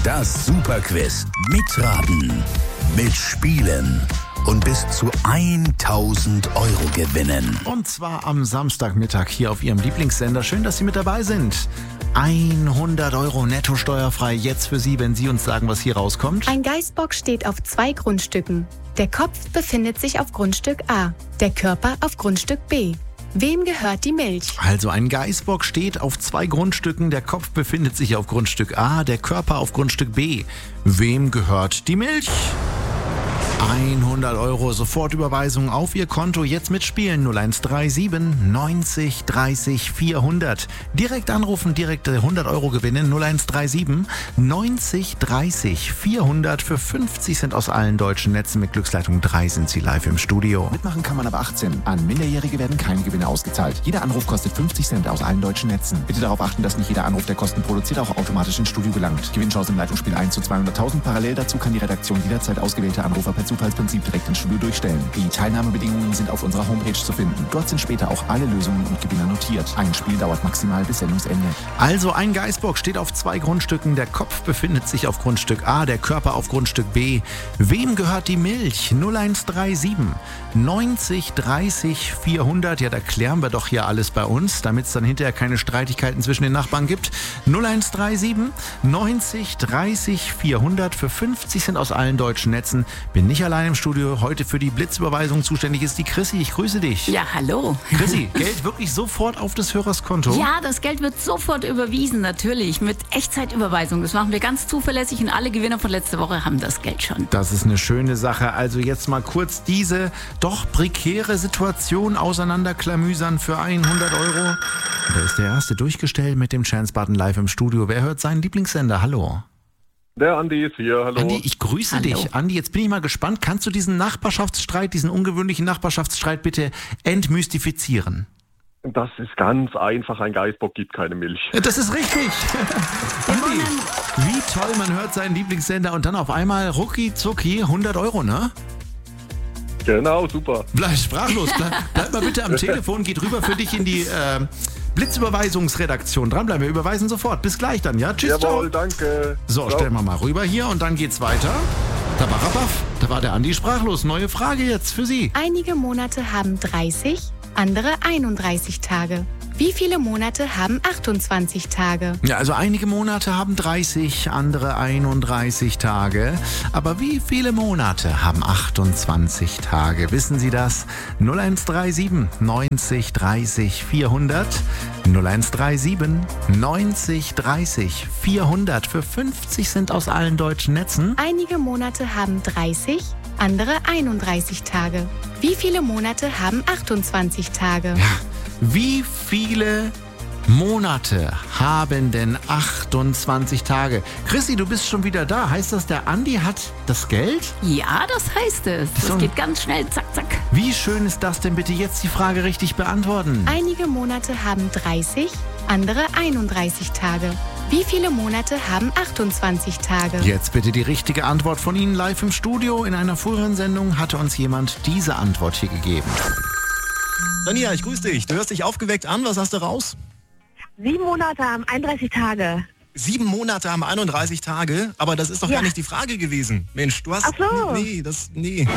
Das Superquiz. Mitraten, mitspielen und bis zu 1.000 Euro gewinnen. Und zwar am Samstagmittag hier auf Ihrem Lieblingssender. Schön, dass Sie mit dabei sind. 100 Euro netto steuerfrei jetzt für Sie, wenn Sie uns sagen, was hier rauskommt. Ein Geißbock steht auf 2 Grundstücken. Der Kopf befindet sich auf Grundstück A, der Körper auf Grundstück B. Wem gehört die Milch? Also ein Geißbock steht auf 2 Grundstücken, der Kopf befindet sich auf Grundstück A, der Körper auf Grundstück B. Wem gehört die Milch? 100 Euro Sofortüberweisung auf Ihr Konto. Jetzt mitspielen 0137 90 30 400. Direkt anrufen, direkt 100 Euro gewinnen. 0137 90 30 400. Für 50 Cent aus allen deutschen Netzen. Mit Glücksleitung 3 sind Sie live im Studio. Mitmachen kann man ab 18. An Minderjährige werden keine Gewinne ausgezahlt. Jeder Anruf kostet 50 Cent aus allen deutschen Netzen. Bitte darauf achten, dass nicht jeder Anruf, der Kosten produziert, auch automatisch ins Studio gelangt. Gewinnchance im Leitungsspiel 1 zu 200.000. Parallel dazu kann die Redaktion jederzeit ausgewählte Anrufer per Zufallsprinzip direkt ins Studio durchstellen. Die Teilnahmebedingungen sind auf unserer Homepage zu finden. Dort sind später auch alle Lösungen und Gewinner notiert. Ein Spiel dauert maximal bis Sendungsende. Also ein Geißbock steht auf 2 Grundstücken. Der Kopf befindet sich auf Grundstück A, der Körper auf Grundstück B. Wem gehört die Milch? 0137 90 30 400. Ja, da klären wir doch hier alles bei uns, damit es dann hinterher keine Streitigkeiten zwischen den Nachbarn gibt. 0137 90 30 400. Für 50 Cent aus allen deutschen Netzen. Bin nicht allein im Studio. Heute für die Blitzüberweisung zuständig ist die Chrissy. Ich grüße dich. Ja, hallo. Chrissy, Geld wirklich sofort auf des Hörers Konto? Ja, das Geld wird sofort überwiesen, natürlich, mit Echtzeitüberweisung. Das machen wir ganz zuverlässig und alle Gewinner von letzter Woche haben das Geld schon. Das ist eine schöne Sache. Also jetzt mal kurz diese doch prekäre Situation auseinanderklamüsern für 100 Euro. Da ist der erste durchgestellt mit dem Chance-Button live im Studio. Wer hört seinen Lieblingssender? Hallo. Der Andi ist hier, hallo. Andi, ich grüße dich. Andi, jetzt bin ich mal gespannt. Kannst du diesen Nachbarschaftsstreit, diesen ungewöhnlichen Nachbarschaftsstreit bitte entmystifizieren? Das ist ganz einfach, ein Geißbock gibt keine Milch. Das ist richtig. Andi, wie toll, man hört seinen Lieblingssender und dann auf einmal rucki zucki 100 Euro, ne? Genau, super. Bleib sprachlos. Bleib mal bitte am Telefon, geht rüber für dich in die Blitzüberweisungsredaktion. Dranbleiben, wir überweisen sofort. Bis gleich dann, ja? Tschüss, Jawohl, ciao. danke. So, stellen wir mal rüber hier und dann geht's weiter. Da war der Andi sprachlos. Neue Frage jetzt für Sie. Einige Monate haben 30, andere 31 Tage. Wie viele Monate haben 28 Tage? Ja, also einige Monate haben 30, andere 31 Tage. Aber wie viele Monate haben 28 Tage? Wissen Sie das? 0137 90 30 400. 0137 90 30 400. Für 50 Cent aus allen deutschen Netzen. Einige Monate haben 30, andere 31 Tage. Wie viele Monate haben 28 Tage? Ja. Wie viele Monate haben denn 28 Tage? Chrissy, du bist schon wieder da. Heißt das, der Andi hat das Geld? Ja, das heißt es. Das geht ganz schnell, zack, zack. Wie schön ist das denn? Bitte jetzt die Frage richtig beantworten. Einige Monate haben 30, andere 31 Tage. Wie viele Monate haben 28 Tage? Jetzt bitte die richtige Antwort von Ihnen live im Studio. In einer früheren Sendung hatte uns jemand diese Antwort hier gegeben. Tanja, ich grüße dich. Du hörst dich aufgeweckt an. Was hast du raus? 7 Monate haben 31 Tage. 7 Monate haben 31 Tage? Aber das ist doch gar nicht die Frage gewesen. Mensch, du hast... Ach so. Nee.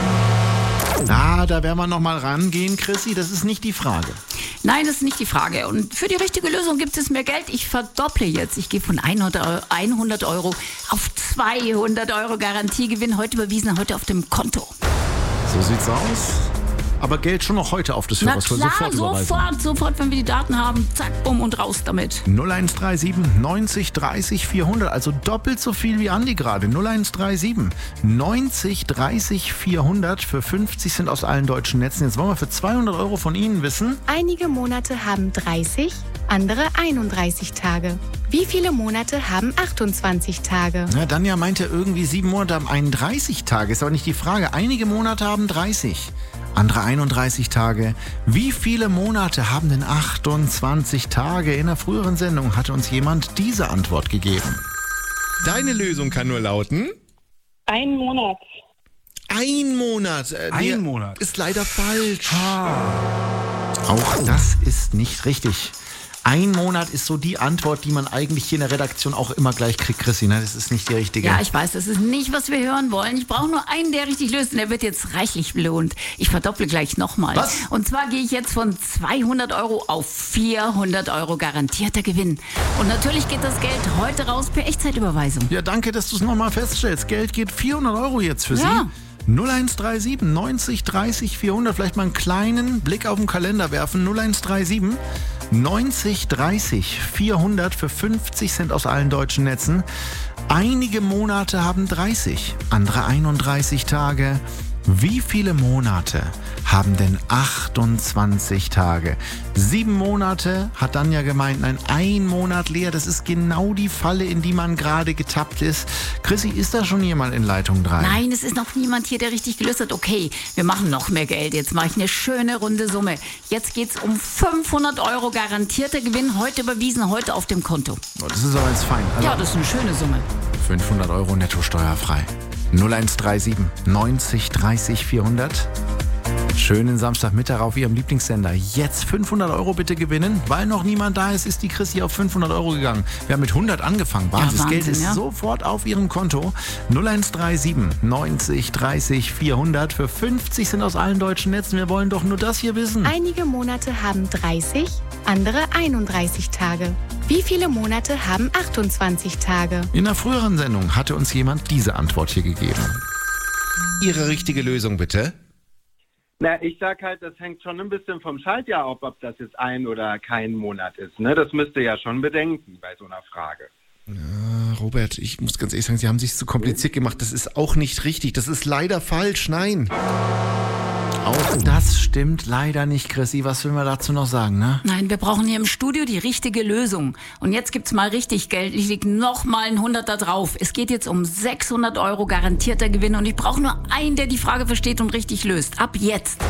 Da werden wir nochmal rangehen, Chrissy. Das ist nicht die Frage. Nein, das ist nicht die Frage. Und für die richtige Lösung gibt es mehr Geld. Ich verdopple jetzt. Ich gehe von 100 Euro auf 200 Euro Garantiegewinn. Heute überwiesen, heute auf dem Konto. So sieht's aus. Aber Geld schon noch heute auf das Hörers. Na klar, sofort, wenn wir die Daten haben. Zack, bumm und raus damit. 0137 90 30 400, also doppelt so viel wie Andi gerade. 0137 90 30 400 für 50 Cent aus allen deutschen Netzen. Jetzt wollen wir für 200 Euro von Ihnen wissen. Einige Monate haben 30, andere 31 Tage. Wie viele Monate haben 28 Tage? Na, Danja meinte irgendwie 7 Monate haben 31 Tage. Ist aber nicht die Frage. Einige Monate haben 30. Andere 31 Tage. Wie viele Monate haben denn 28 Tage? In einer früheren Sendung hatte uns jemand diese Antwort gegeben. Deine Lösung kann nur lauten... 1 Monat. 1 Monat. Ein Monat. Ist leider falsch. Auch das ist nicht richtig. Ein Monat ist so die Antwort, die man eigentlich hier in der Redaktion auch immer gleich kriegt, Chrissy. Ne? Das ist nicht die richtige. Ja, ich weiß, das ist nicht, was wir hören wollen. Ich brauche nur einen, der richtig löst und der wird jetzt reichlich belohnt. Ich verdopple gleich nochmal. Was? Und zwar gehe ich jetzt von 200 Euro auf 400 Euro garantierter Gewinn. Und natürlich geht das Geld heute raus per Echtzeitüberweisung. Ja, danke, dass du es nochmal feststellst. Geld geht 400 Euro jetzt für Ja. Sie. 0137 90 30 400. Vielleicht mal einen kleinen Blick auf den Kalender werfen. 0137 90 30 400 für 50 Cent aus allen deutschen Netzen. Einige Monate haben 30, andere 31 Tage. Wie viele Monate haben denn 28 Tage? 7 Monate hat dann ja gemeint, nein, ein Monat leer. Das ist genau die Falle, in die man gerade getappt ist. Chrissy, ist da schon jemand in Leitung 3? Nein, es ist noch niemand hier, der richtig gelöst hat. Okay, wir machen noch mehr Geld. Jetzt mache ich eine schöne runde Summe. Jetzt geht's um 500 Euro garantierter Gewinn. Heute überwiesen, heute auf dem Konto. Oh, das ist aber jetzt fein. Also Ja, das ist eine schöne Summe. 500 Euro netto steuerfrei. 0137 90 30 400. Schönen Samstagmittag auf Ihrem Lieblingssender. Jetzt 500 Euro bitte gewinnen. Weil noch niemand da ist, ist die Chrissy auf 500 Euro gegangen. Wir haben mit 100 angefangen. Wahnsinn, das Geld ist sofort auf Ihrem Konto. 0137 90 30 400 für 50 sind aus allen deutschen Netzen. Wir wollen doch nur das hier wissen. Einige Monate haben 30, andere 31 Tage. Wie viele Monate haben 28 Tage? In einer früheren Sendung hatte uns jemand diese Antwort hier gegeben. Ihre richtige Lösung bitte. Na, ich sag halt, das hängt schon ein bisschen vom Schaltjahr ab, ob das jetzt ein oder kein Monat ist. Ne? Das müsst ihr ja schon bedenken bei so einer Frage. Ja, Robert, ich muss ganz ehrlich sagen, Sie haben sich zu kompliziert gemacht. Das ist auch nicht richtig. Das ist leider falsch. Nein. Auch das stimmt leider nicht, Chrissy. Was will man dazu noch sagen, ne? Nein, wir brauchen hier im Studio die richtige Lösung. Und jetzt gibt's mal richtig Geld. Ich leg noch mal ein 100 da drauf. Es geht jetzt um 600 Euro garantierter Gewinn. Und ich brauche nur einen, der die Frage versteht und richtig löst. Ab jetzt.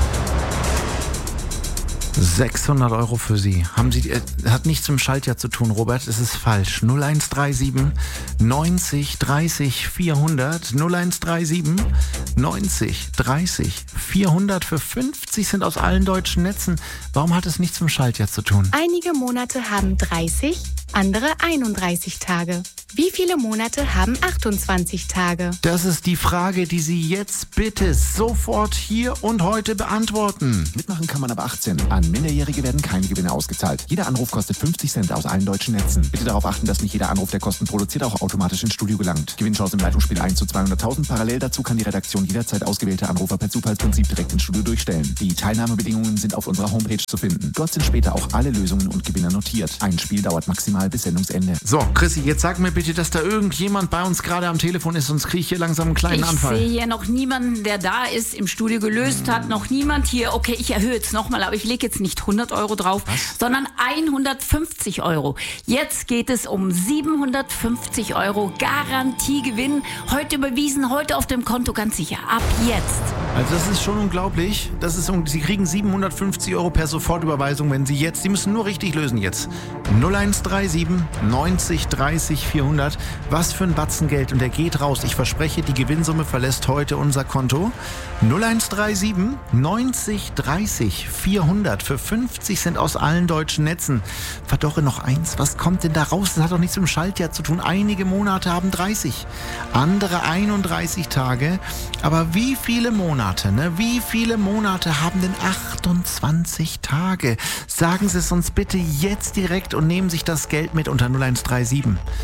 600 Euro für Sie. Haben Sie, hat nichts mit dem Schaltjahr zu tun, Robert. Es ist falsch. 0137 90 30 400. 0137 90 30 400 für 50 sind aus allen deutschen Netzen. Warum hat es nichts mit dem Schaltjahr zu tun? Einige Monate haben 30, andere 31 Tage. Wie viele Monate haben 28 Tage? Das ist die Frage, die Sie jetzt bitte sofort hier und heute beantworten. Mitmachen kann man ab 18. An Minderjährige werden keine Gewinne ausgezahlt. Jeder Anruf kostet 50 Cent aus allen deutschen Netzen. Bitte darauf achten, dass nicht jeder Anruf, der Kosten produziert, auch automatisch ins Studio gelangt. Gewinnchance im Leitungsspiel 1 zu 200.000. Parallel dazu kann die Redaktion jederzeit ausgewählte Anrufer per Zufallsprinzip direkt ins Studio durchstellen. Die Teilnahmebedingungen sind auf unserer Homepage zu finden. Dort sind später auch alle Lösungen und Gewinner notiert. Ein Spiel dauert maximal bis Sendungsende. So, Chrissy, jetzt sag mir bitte, dass da irgendjemand bei uns gerade am Telefon ist, sonst kriege ich hier langsam einen kleinen Anfall. Ich sehe hier noch niemanden, der da ist, im Studio gelöst hat. Noch niemand hier. Okay, ich erhöhe jetzt nochmal, aber ich lege jetzt nicht 100 Euro drauf, sondern 150 Euro. Jetzt geht es um 750 Euro Garantiegewinn. Heute überwiesen, heute auf dem Konto, ganz sicher. Ab jetzt. Also das ist schon unglaublich. Sie kriegen 750 Euro per Sofortüberweisung, wenn Sie müssen nur richtig lösen jetzt. 0137 90 30 400. Was für ein Batzen Geld. Und der geht raus. Ich verspreche, die Gewinnsumme verlässt heute unser Konto. 0137 90 30 400 für 50 Cent aus allen deutschen Netzen. Verdorre noch eins. Was kommt denn da raus? Das hat doch nichts mit dem Schaltjahr zu tun. Einige Monate haben 30, andere 31 Tage. Aber wie viele Monate, ne? Wie viele Monate haben denn 28 Tage? Sagen Sie es uns bitte jetzt direkt und nehmen sich das Geld mit unter 0137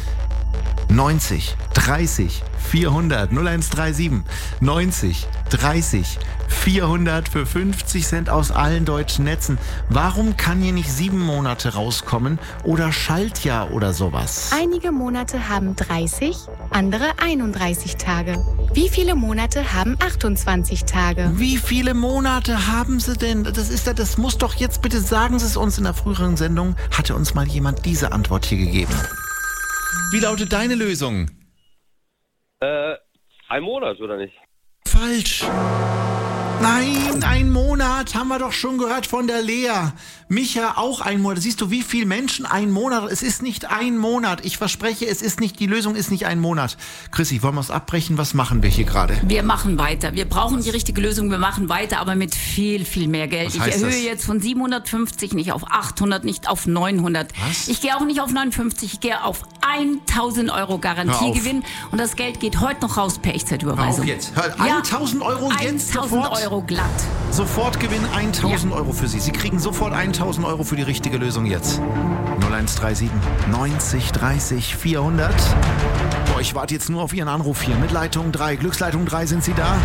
90 30 400. 0137 90 30 400 für 50 Cent aus allen deutschen Netzen. Warum kann hier nicht 7 Monate rauskommen oder Schaltjahr oder sowas? Einige Monate haben 30, andere 31 Tage. Wie viele Monate haben 28 Tage? Wie viele Monate haben Sie denn? Das muss doch jetzt, bitte sagen Sie es uns. In der früheren Sendung hatte uns mal jemand diese Antwort hier gegeben. Wie lautet deine Lösung? Ein Monat, oder nicht? Falsch. Nein, ein Monat, haben wir doch schon gehört von der Lea. Micha auch ein Monat. Siehst du, wie viele Menschen ein Monat? Es ist nicht ein Monat. Ich verspreche, es ist nicht, die Lösung ist nicht ein Monat. Chrissy, wollen wir es abbrechen? Was machen wir hier gerade? Wir machen weiter. Wir brauchen die richtige Lösung. Wir machen weiter, aber mit viel, viel mehr Geld. Ich erhöhe jetzt von 750 nicht auf 800, nicht auf 900. Was? Ich gehe auch nicht auf 59. Ich gehe auf 1000 Euro Garantiegewinn. Und das Geld geht heute noch raus per Echtzeitüberweisung. Auf jetzt. 1000 Euro jetzt 1000 sofort? Euro glatt. Sofort Gewinn 1000 Euro für Sie. Sie kriegen sofort 1000 Euro für die richtige Lösung jetzt. 0137 90 30 400. Boah, ich warte jetzt nur auf Ihren Anruf hier mit Leitung 3. Glücksleitung 3, sind Sie da?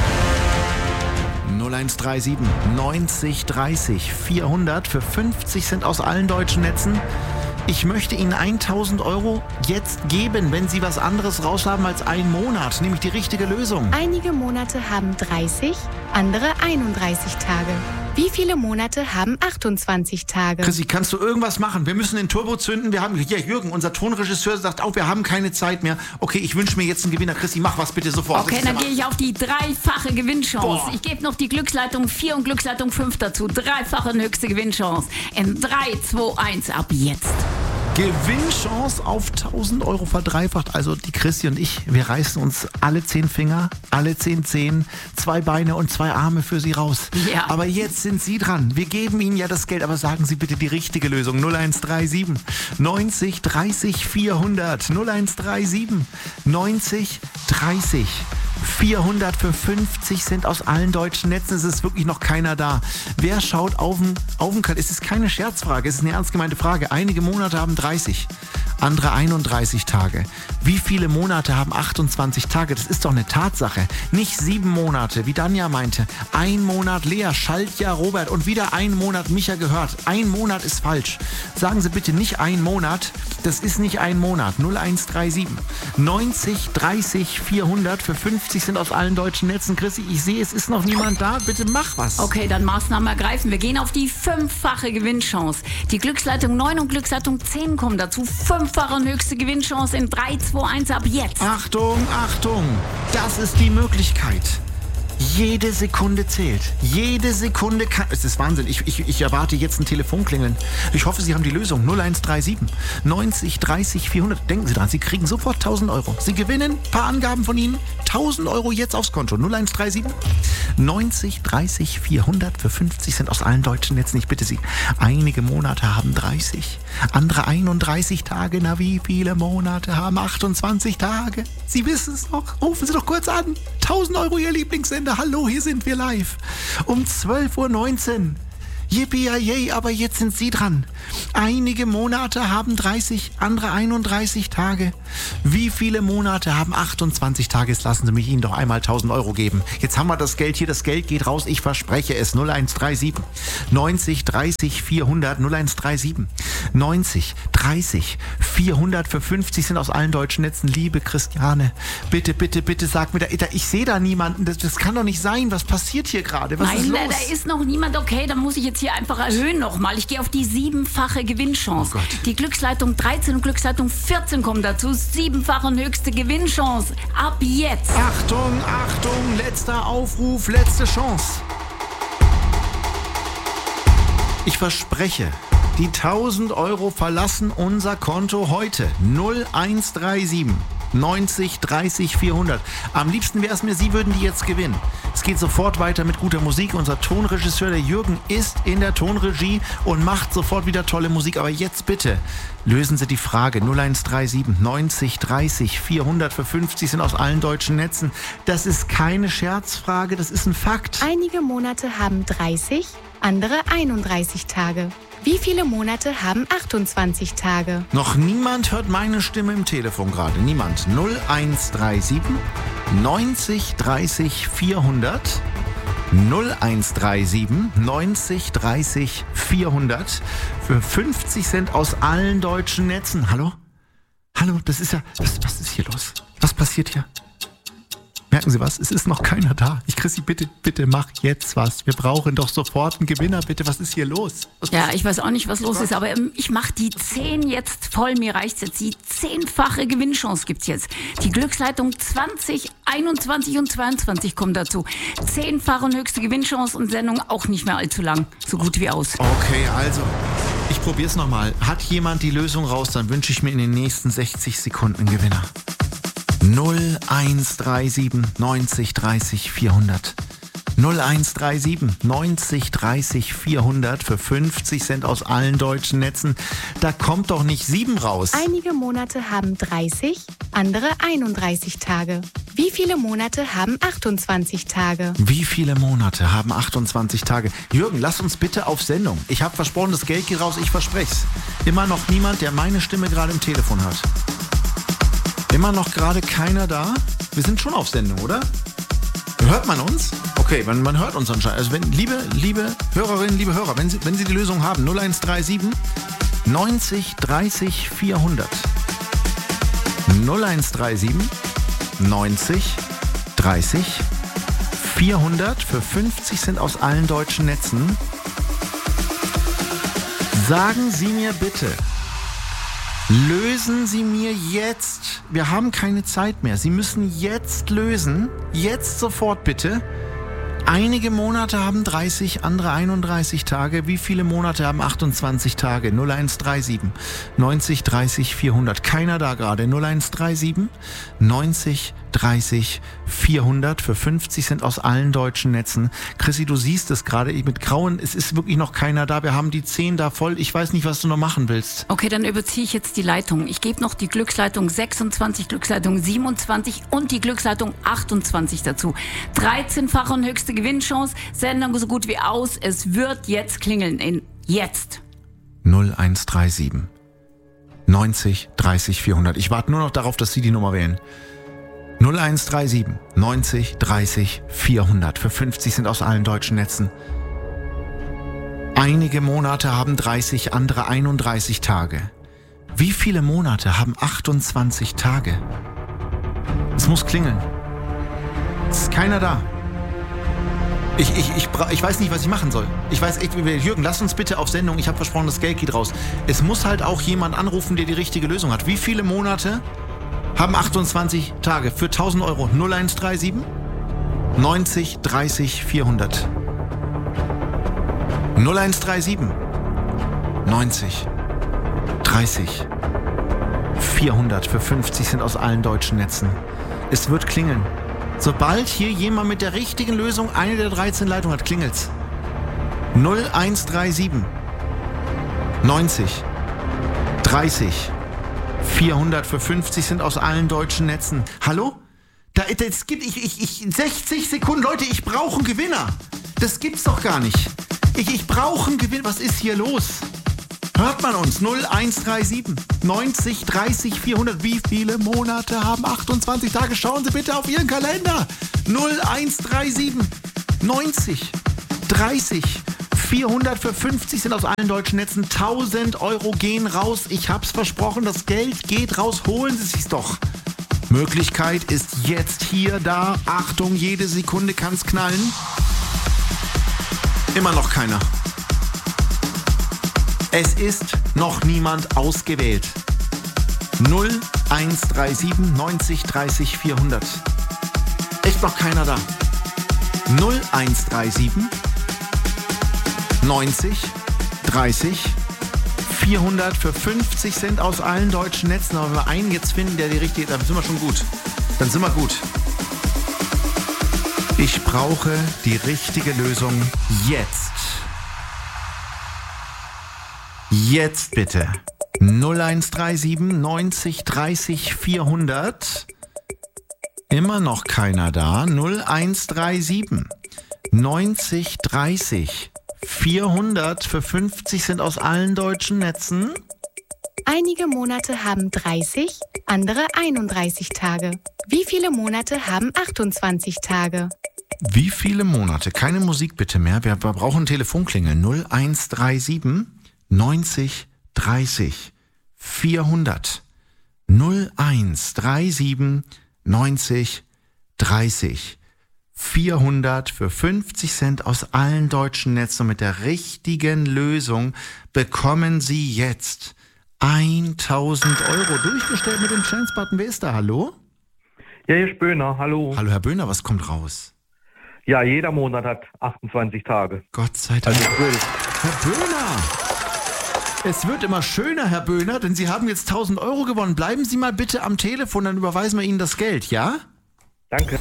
0137 90 30 400 für 50 Cent aus allen deutschen Netzen. Ich möchte Ihnen 1000 Euro jetzt geben, wenn Sie was anderes raushaben als einen Monat, nämlich die richtige Lösung. Einige Monate haben 30, andere 31 Tage. Wie viele Monate haben 28 Tage? Chrissy, kannst du irgendwas machen? Wir müssen den Turbo zünden. Wir haben, ja, Jürgen, unser Tonregisseur, sagt auch, wir haben keine Zeit mehr. Okay, ich wünsche mir jetzt einen Gewinner. Chrissy, mach was bitte sofort. Okay, dann gehe ich auf die dreifache Gewinnchance. Boah. Ich gebe noch die Glücksleitung 4 und Glücksleitung 5 dazu. Dreifache höchste Gewinnchance. In 3, 2, 1, ab jetzt. Gewinnchance auf 1000 Euro verdreifacht. Also die Chrissy und ich, wir reißen uns alle 10 Finger, alle 10 Zehen, 2 Beine und 2 Arme für Sie raus. Ja. Aber jetzt sind Sie dran. Wir geben Ihnen ja das Geld, aber sagen Sie bitte die richtige Lösung. 0137 90 30 400. 0137 90 30 400 für 50 Cent aus allen deutschen Netzen. Es ist wirklich noch keiner da. Wer schaut auf den Kalender? Es ist keine Scherzfrage, es ist eine ernst gemeinte Frage. Einige Monate haben 30, andere 31 Tage. Wie viele Monate haben 28 Tage? Das ist doch eine Tatsache. Nicht 7 Monate, wie Danja meinte. Ein Monat Lea, Schaltjahr Robert und wieder ein Monat Micha gehört. Ein Monat ist falsch. Sagen Sie bitte nicht ein Monat. Das ist nicht ein Monat. 0137 90 30 400 für 50 sind aus allen deutschen Netzen. Chrissy, ich sehe, es ist noch niemand da. Bitte mach was. Okay, dann Maßnahmen ergreifen. Wir gehen auf die 5-fache Gewinnchance. Die Glücksleitung 9 und Glücksleitung 10 kommen dazu. 5-fache höchste Gewinnchance in 3, 2, 1 ab jetzt. Achtung, Achtung. Das ist die Möglichkeit. Jede Sekunde zählt. Jede Sekunde kann... Es ist Wahnsinn. Ich erwarte jetzt ein Telefonklingeln. Ich hoffe, Sie haben die Lösung. 0137 90 30 400. Denken Sie dran, Sie kriegen sofort 1000 Euro. Sie gewinnen, ein paar Angaben von Ihnen. 1000 Euro jetzt aufs Konto. 0137 90 30 400 für 50 Cent aus allen deutschen Netzen. Ich bitte Sie, einige Monate haben 30, andere 31 Tage. Na, wie viele Monate haben 28 Tage? Sie wissen es noch. Rufen Sie doch kurz an. 1000 Euro Ihr Lieblingssender. Hallo, hier sind wir live. Um 12:19 Uhr. Yippie, aber jetzt sind Sie dran. Einige Monate haben 30, andere 31 Tage. Wie viele Monate haben 28 Tage? Jetzt lassen Sie mich Ihnen doch einmal 1000 Euro geben. Jetzt haben wir das Geld hier, das Geld geht raus, ich verspreche es. 0137 90 30 400, 0137 90 30 400 für 50 sind aus allen deutschen Netzen. Liebe Christiane, bitte, bitte, bitte sag mir, ich sehe da niemanden, das kann doch nicht sein. Was passiert hier gerade? Was ist los? Nein, da ist noch niemand. Okay, dann muss ich jetzt hier einfach erhöhen nochmal. Ich gehe auf die 7-fache Gewinnchance. Oh Gott. Die Glücksleitung 13 und Glücksleitung 14 kommen dazu. 7-fache höchste Gewinnchance. Ab jetzt. Achtung, Achtung, letzter Aufruf, letzte Chance. Ich verspreche, die 1000 Euro verlassen unser Konto heute. 0137 90 30 400. Am liebsten wäre es mir, Sie würden die jetzt gewinnen. Es geht sofort weiter mit guter Musik. Unser Tonregisseur, der Jürgen, ist in der Tonregie und macht sofort wieder tolle Musik. Aber jetzt bitte lösen Sie die Frage. 0137 90 30 400 für 50 sind aus allen deutschen Netzen. Das ist keine Scherzfrage, das ist ein Fakt. Einige Monate haben 30, andere 31 Tage. Wie viele Monate haben 28 Tage? Noch niemand hört meine Stimme im Telefon gerade. Niemand. 0137 90 30 400. 0137 90 30 400 für 50 Cent aus allen deutschen Netzen. Hallo? Hallo, das ist ja... Was ist hier los? Was passiert hier? Merken Sie was? Es ist noch keiner da. Chrissy, bitte mach jetzt was. Wir brauchen doch sofort einen Gewinner, bitte. Was ist hier los? Ja, ich weiß auch nicht, was los ist, aber ich mache die 10 jetzt voll. Mir reicht's jetzt. Die 10-fache Gewinnchance gibt's jetzt. Die Glücksleitung 20, 21 und 22 kommen dazu. 10-fache und höchste Gewinnchance und Sendung auch nicht mehr allzu lang. So gut wie aus. Okay, also, ich probier's nochmal. Hat jemand die Lösung raus, dann wünsche ich mir in den nächsten 60 Sekunden einen Gewinner. 0137 90 30 400. 0137 90 30 400 für 50 Cent aus allen deutschen Netzen. Da kommt doch nicht 7 raus. Einige Monate haben 30, andere 31 Tage. Wie viele Monate haben 28 Tage? Wie viele Monate haben 28 Tage? Jürgen, lass uns bitte auf Sendung. Ich habe versprochen, das Geld geht raus, ich verspreche es. Immer noch niemand, der meine Stimme gerade im Telefon hat. Immer noch gerade keiner da? Wir sind schon auf Sendung, oder? Hört man uns? Okay, man hört uns anscheinend. Also wenn, liebe Hörerinnen, liebe Hörer, wenn Sie die Lösung haben, 0137 90 30 400. 0137 90 30 400 für 50 Cent aus allen deutschen Netzen. Sagen Sie mir bitte, lösen Sie mir jetzt. Wir haben keine Zeit mehr. Sie müssen jetzt lösen. Jetzt sofort bitte. Einige Monate haben 30, andere 31 Tage. Wie viele Monate haben 28 Tage? 0137 90 30 400. Keiner da gerade. 0137 90 30 400 für 50 Cent aus allen deutschen Netzen. Chrissy, du siehst es gerade mit Grauen. Es ist wirklich noch keiner da. Wir haben die 10 da voll. Ich weiß nicht, was du noch machen willst. Okay, dann überziehe ich jetzt die Leitung. Ich gebe noch die Glücksleitung 26, Glücksleitung 27 und die Glücksleitung 28 dazu. 13-fache und höchste Gewinnchance. Sendung so gut wie aus. Es wird jetzt klingeln. Jetzt. 0137 90 30 400. Ich warte nur noch darauf, dass Sie die Nummer wählen. 0137 90 30 400 für 50 Cent aus allen deutschen Netzen. Einige Monate haben 30, andere 31 Tage. Wie viele Monate haben 28 Tage? Es muss klingeln. Es ist keiner da. Ich weiß nicht, was ich machen soll. Ich weiß echt, Jürgen, lass uns bitte auf Sendung. Ich habe versprochen, das Geld geht raus. Es muss halt auch jemand anrufen, der die richtige Lösung hat. Wie viele Monate haben 28 Tage für 1.000 Euro? 0137 90 30 400. 0137 90 30 400 für 50 Cent aus allen deutschen Netzen. Es wird klingeln. Sobald hier jemand mit der richtigen Lösung eine der 13 Leitungen hat, klingelt's. 0137 90 30 400 für 50 Cent aus allen deutschen Netzen. Hallo? Es gibt 60 Sekunden. Leute, ich brauche einen Gewinner. Das gibt's doch gar nicht. Ich brauche einen Gewinner. Was ist hier los? Hört man uns? 0137 90 30 400. Wie viele Monate haben 28 Tage? Schauen Sie bitte auf Ihren Kalender. 0137 90 30 400 für 50 Cent aus allen deutschen Netzen. 1.000 Euro gehen raus. Ich hab's versprochen. Das Geld geht raus. Holen Sie sich's doch. Möglichkeit ist jetzt hier da. Achtung, jede Sekunde kann's knallen. Immer noch keiner. Es ist noch niemand ausgewählt. 0137 90 30 400. Echt noch keiner da. 0137 90 30 400 für 50 Cent aus allen deutschen Netzen. Aber wenn wir einen jetzt finden, der die richtige, dann sind wir schon gut. Dann sind wir gut. Ich brauche die richtige Lösung jetzt. Jetzt bitte. 0137 90 30 400. Immer noch keiner da. 0137 90 30 400 für 50 Cent aus allen deutschen Netzen. Einige Monate haben 30, andere 31 Tage. Wie viele Monate haben 28 Tage? Wie viele Monate? Keine Musik bitte mehr. Wir brauchen Telefonklingel. 0137 90 30 400. 0137 90 30, 400 für 50 Cent aus allen deutschen Netzen. Und mit der richtigen Lösung bekommen Sie jetzt 1.000 Euro. Durchgestellt mit dem Chance-Button. Wer ist da? Hallo? Ja, hier ist Böhner. Hallo. Hallo, Herr Böhner, was kommt raus? Ja, jeder Monat hat 28 Tage. Gott sei Dank. Also 12. Herr Böhner! Es wird immer schöner, Herr Böhner, denn Sie haben jetzt 1.000 Euro gewonnen. Bleiben Sie mal bitte am Telefon, dann überweisen wir Ihnen das Geld, ja? Danke.